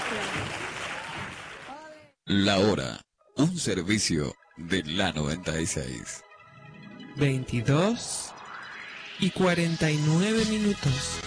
La hora, un servicio de la 96. 22:49.